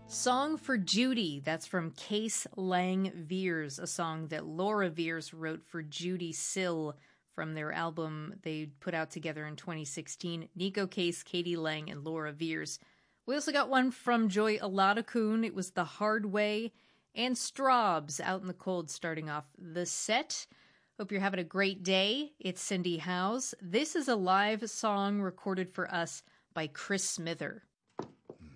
Song for Judy, that's from Case Lang Veers, a song that Laura Veers wrote for Judy Sill from their album they put out together in 2016. Nico Case, Katie Lang, and Laura Veers. We also got one from Joy Aladakun. It was The Hard Way, and Straubs, Out in the Cold, starting off the set. Hope you're having a great day. It's Cindy Howes. This is a live song recorded for us by Chris Smither.